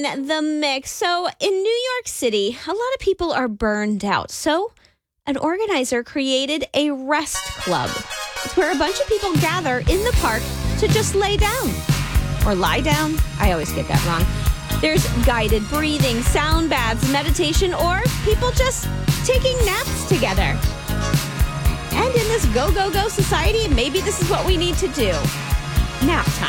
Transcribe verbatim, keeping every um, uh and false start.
in the mix. So, in New York City, a lot of people are burned out. So, an organizer created a rest club. It's where a bunch of people gather in the park to just lay down or lie down. I always get that wrong. There's guided breathing, sound baths, meditation, or people just taking naps together. And in this go, go, go society, maybe this is what we need to do. Nap time.